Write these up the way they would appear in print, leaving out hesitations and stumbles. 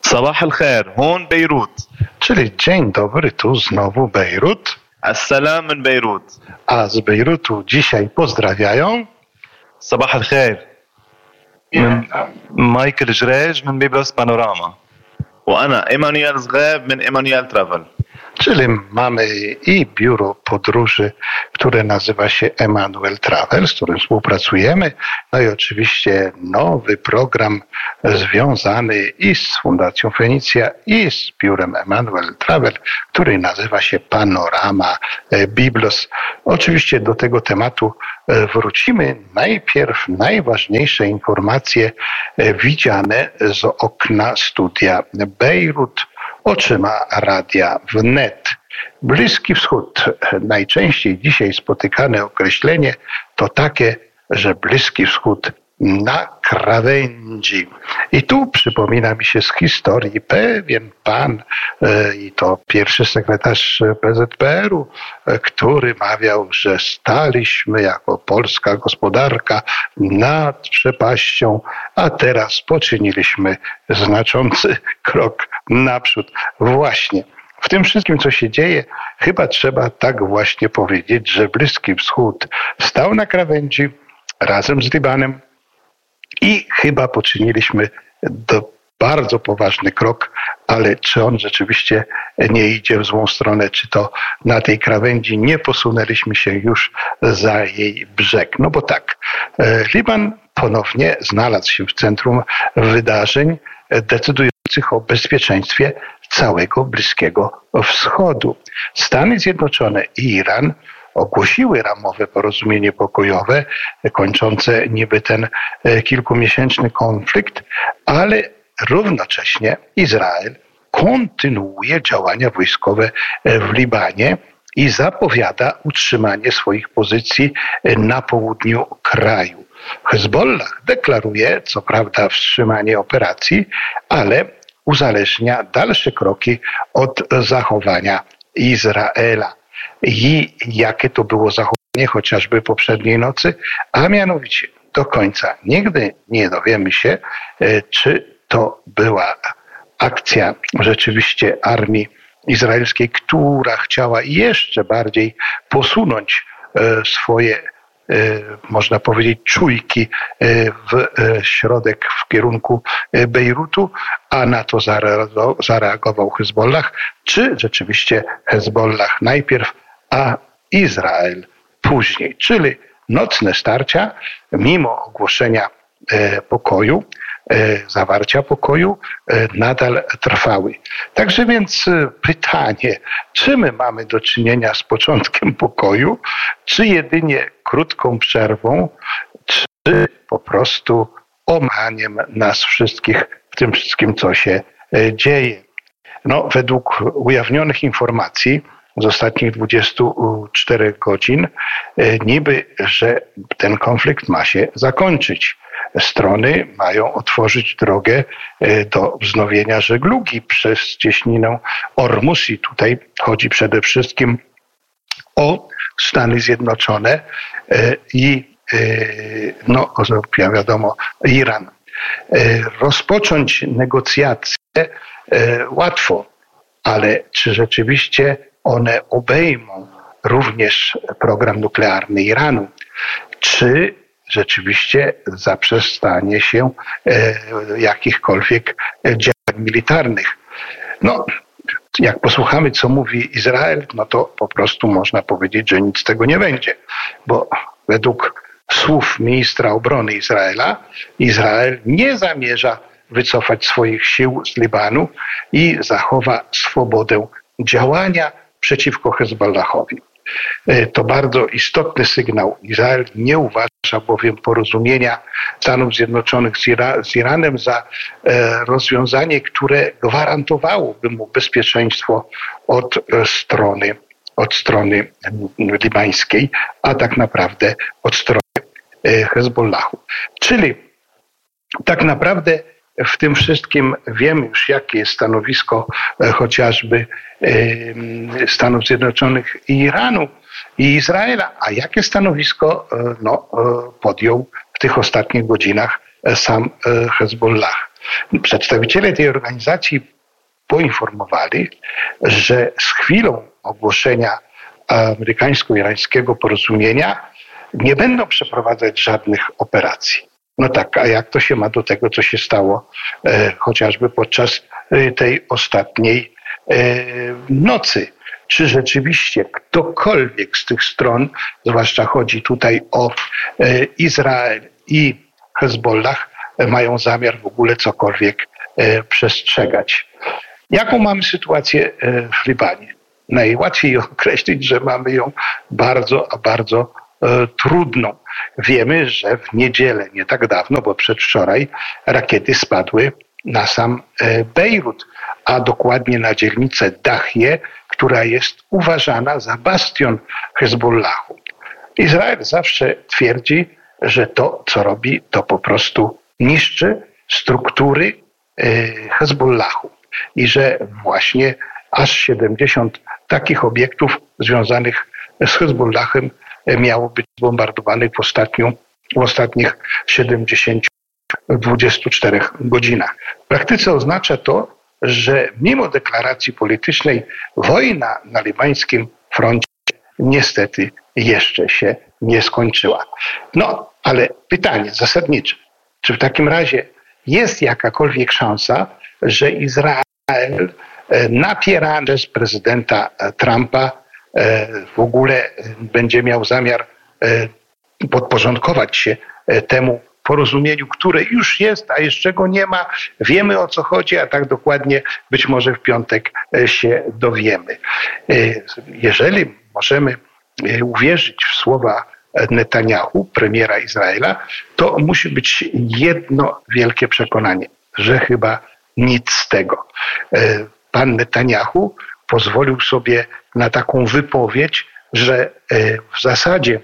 صباح الخير هون بيروت. Czyli dzień dobry, tu znowu Bejrut. السلام من بيروت. A z Bejrutu dzisiaj pozdrawiają صباح الخير من مايكل جريج من بيبلس بانوراما. وأنا إيمانويل زغيب من إيمانويل ترافل. Czyli mamy i biuro podróży, które nazywa się Emanuel Travel, z którym współpracujemy. No i oczywiście nowy program związany i z Fundacją Fenicja, i z biurem Emanuel Travel, który nazywa się Panorama Biblos. Oczywiście do tego tematu wrócimy. Najpierw najważniejsze informacje widziane z okna studia Bejrut oczyma Radia Wnet. Bliski Wschód. Najczęściej dzisiaj spotykane określenie to takie, że Bliski Wschód na krawędzi. I tu przypomina mi się z historii pewien pan, i to pierwszy sekretarz PZPR-u, który mawiał, że staliśmy jako polska gospodarka nad przepaścią, a teraz poczyniliśmy znaczący krok naprzód. Właśnie. W tym wszystkim, co się dzieje, chyba trzeba tak właśnie powiedzieć, że Bliski Wschód stał na krawędzi razem z Libanem i chyba poczyniliśmy bardzo poważny krok, ale czy on rzeczywiście nie idzie w złą stronę, czy to na tej krawędzi nie posunęliśmy się już za jej brzeg. No bo tak, Liban ponownie znalazł się w centrum wydarzeń decydujących o bezpieczeństwie całego Bliskiego Wschodu. Stany Zjednoczone i Iran ogłosiły ramowe porozumienie pokojowe kończące niby ten kilkumiesięczny konflikt, ale równocześnie Izrael kontynuuje działania wojskowe w Libanie i zapowiada utrzymanie swoich pozycji na południu kraju. Hezbollah deklaruje, co prawda, wstrzymanie operacji, ale uzależnia dalsze kroki od zachowania Izraela. I jakie to było zachowanie chociażby poprzedniej nocy, a mianowicie do końca nigdy nie dowiemy się, czy to była akcja rzeczywiście armii izraelskiej, która chciała jeszcze bardziej posunąć swoje, można powiedzieć, czujki w środek, w kierunku Bejrutu, a na to zareagował Hezbollah, czy rzeczywiście Hezbollah najpierw, a Izrael później. Czyli nocne starcia, mimo ogłoszenia pokoju, zawarcia pokoju, nadal trwały. Także więc pytanie, czy my mamy do czynienia z początkiem pokoju, czy jedynie krótką przerwą, czy po prostu omaniem nas wszystkich w tym wszystkim, co się dzieje. No, według ujawnionych informacji z ostatnich 24 godzin, niby, że ten konflikt ma się zakończyć. Strony mają otworzyć drogę do wznowienia żeglugi przez cieśninę Ormus i tutaj chodzi przede wszystkim o Stany Zjednoczone i no wiadomo Iran. Rozpocząć negocjacje łatwo, ale czy rzeczywiście one obejmą również program nuklearny Iranu? Czy rzeczywiście zaprzestanie się jakichkolwiek działań militarnych? No, jak posłuchamy, co mówi Izrael, no to po prostu można powiedzieć, że nic z tego nie będzie, bo według słów ministra obrony Izraela, Izrael nie zamierza wycofać swoich sił z Libanu i zachowa swobodę działania przeciwko Hezbollahowi. To bardzo istotny sygnał. Izrael nie uważa bowiem porozumienia Stanów Zjednoczonych z Iranem za rozwiązanie, które gwarantowałoby mu bezpieczeństwo od strony libańskiej, a tak naprawdę od strony Hezbollahu. Czyli tak naprawdę w tym wszystkim wiemy już, jakie jest stanowisko chociażby Stanów Zjednoczonych i Iranu i Izraela, a jakie stanowisko podjął w tych ostatnich godzinach sam Hezbollah. Przedstawiciele tej organizacji poinformowali, że z chwilą ogłoszenia amerykańsko-irańskiego porozumienia nie będą przeprowadzać żadnych operacji. No tak, a jak to się ma do tego, co się stało chociażby podczas tej ostatniej nocy? Czy rzeczywiście ktokolwiek z tych stron, zwłaszcza chodzi tutaj o Izrael i Hezbollah, mają zamiar w ogóle cokolwiek przestrzegać? Jaką mamy sytuację w Libanie? Najłatwiej określić, że mamy ją bardzo, bardzo trudną. Wiemy, że w niedzielę, nie tak dawno, bo przedwczoraj, rakiety spadły na sam Bejrut, a dokładnie na dzielnicę Dahje, która jest uważana za bastion Hezbollahu. Izrael zawsze twierdzi, że to, co robi, to po prostu niszczy struktury Hezbollahu i że właśnie aż 70 takich obiektów związanych z Hezbollahem miało być zbombardowanych w ostatnich 24 godzinach. W praktyce oznacza to, że mimo deklaracji politycznej wojna na libańskim froncie niestety jeszcze się nie skończyła. No, ale pytanie zasadnicze, czy w takim razie jest jakakolwiek szansa, że Izrael napierany przez prezydenta Trumpa w ogóle będzie miał zamiar podporządkować się temu porozumieniu, które już jest, a jeszcze go nie ma. Wiemy, o co chodzi, a tak dokładnie być może w piątek się dowiemy. Jeżeli możemy uwierzyć w słowa Netanyahu, premiera Izraela, to musi być jedno wielkie przekonanie, że chyba nic z tego. Pan Netanyahu pozwolił sobie na taką wypowiedź, że w zasadzie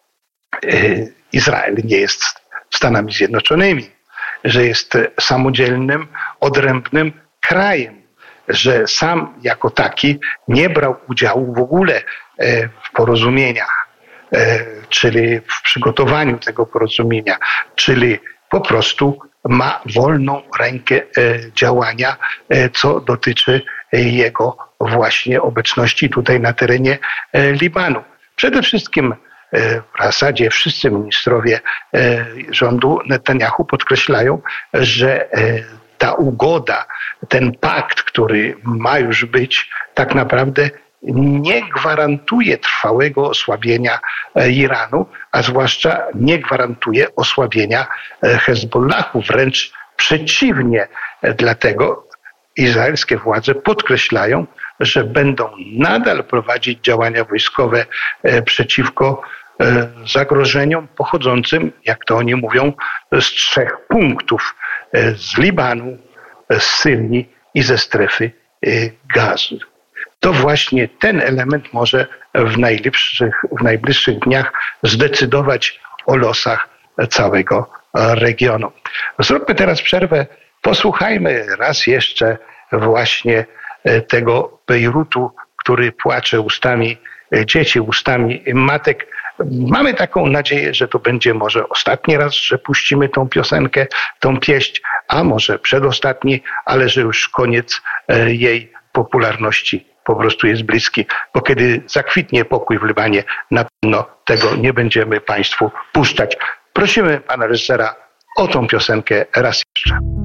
Izrael nie jest Stanami Zjednoczonymi, że jest samodzielnym, odrębnym krajem, że sam jako taki nie brał udziału w ogóle w porozumieniach, czyli w przygotowaniu tego porozumienia, czyli po prostu ma wolną rękę działania, co dotyczy jego właśnie obecności tutaj na terenie Libanu. Przede wszystkim w zasadzie wszyscy ministrowie rządu Netanyahu podkreślają, że ta ugoda, ten pakt, który ma już być, tak naprawdę nie gwarantuje trwałego osłabienia Iranu, a zwłaszcza nie gwarantuje osłabienia Hezbollahu. Wręcz przeciwnie, dlatego izraelskie władze podkreślają, że będą nadal prowadzić działania wojskowe przeciwko zagrożeniom pochodzącym, jak to oni mówią, z 3 punktów: z Libanu, z Syrii i ze strefy Gazy. To właśnie ten element może w najbliższych dniach zdecydować o losach całego regionu. Zróbmy teraz przerwę, posłuchajmy raz jeszcze właśnie tego Bejrutu, który płacze ustami dzieci, ustami matek. Mamy taką nadzieję, że to będzie może ostatni raz, że puścimy tą piosenkę, tą pieśń, a może przedostatni, ale że już koniec jej popularności po prostu jest bliski, bo kiedy zakwitnie pokój w Libanie, na pewno tego nie będziemy Państwu puszczać. Prosimy pana reżysera o tą piosenkę raz jeszcze.